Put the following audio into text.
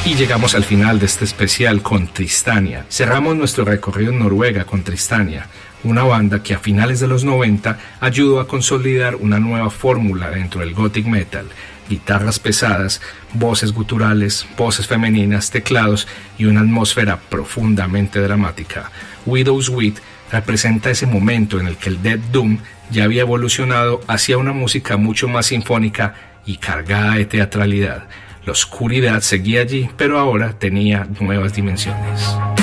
aquí llegamos al final de este especial con Tristania. Cerramos nuestro recorrido en Noruega con Tristania, una banda que a finales de los 90 ayudó a consolidar una nueva fórmula dentro del gothic metal: guitarras pesadas, voces guturales, voces femeninas, teclados y una atmósfera profundamente dramática. Widow's Weed representa ese momento en el que el Death Doom ya había evolucionado hacia una música mucho más sinfónica y cargada de teatralidad. La oscuridad seguía allí, pero ahora tenía nuevas dimensiones.